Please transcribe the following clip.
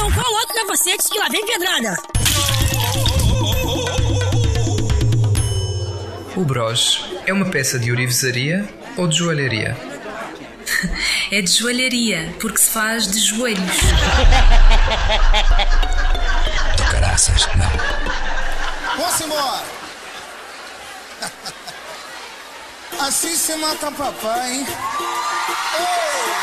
Então coloca o capacete que lá vem pedrada. O broche é uma peça de ourivesaria ou de joalharia? É de joalharia, porque se faz de joelhos. Do caraças, não. Vamos embora. Assim se mata papai, hein? Ei!